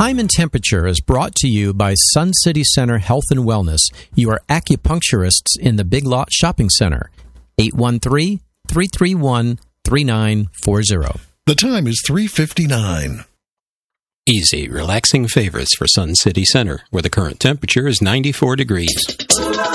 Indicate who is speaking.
Speaker 1: Time and Temperature is brought to you by Sun City Center Health and Wellness, your acupuncturists in the Big Lot Shopping Center. 813-331-3940.
Speaker 2: The time is 3:59.
Speaker 3: Easy, relaxing favors for Sun City Center, where the current temperature is 94 degrees.